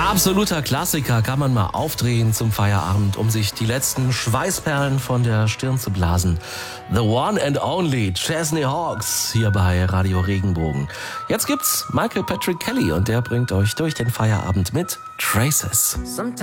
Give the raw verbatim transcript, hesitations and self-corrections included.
Absoluter Klassiker, kann man mal aufdrehen zum Feierabend, um sich die letzten Schweißperlen von der Stirn zu blasen. The one and only Chesney Hawkes hier bei Radio Regenbogen. Jetzt gibt's Michael Patrick Kelly und der bringt euch durch den Feierabend mit Traces.